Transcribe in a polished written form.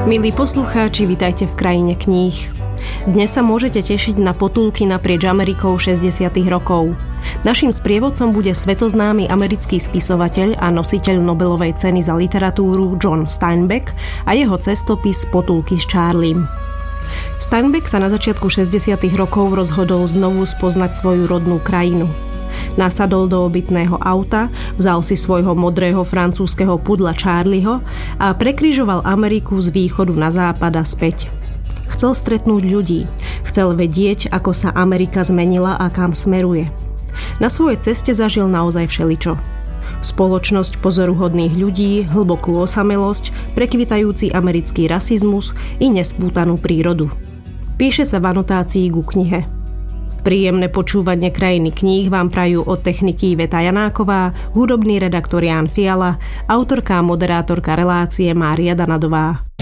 Milí poslucháči, vitajte v krajine kníh. Dnes sa môžete tešiť na potulky naprieč Amerikou 60. rokov. Naším sprievodcom bude svetoznámy americký spisovateľ a nositeľ Nobelovej ceny za literatúru John Steinbeck a jeho cestopis Potulky s Charliem. Steinbeck sa na začiatku 60. rokov rozhodol znovu spoznať svoju rodnú krajinu. Nasadol do obytného auta, vzal si svojho modrého francúzskeho pudla Charlieho a prekrižoval Ameriku z východu na západ a späť. Chcel stretnúť ľudí, chcel vedieť, ako sa Amerika zmenila a kam smeruje. Na svojej ceste zažil naozaj všeličo. Spoločnosť pozoruhodných ľudí, hlbokú osamelosť, prekvitajúci americký rasizmus i nespútanú prírodu. Píše sa v anotácii ku knihe. Príjemné počúvanie krajiny kníh vám prajú od techniky Iveta Janáková, hudobný redaktor Ján Fiala, autorka a moderátorka relácie Mária Danadová.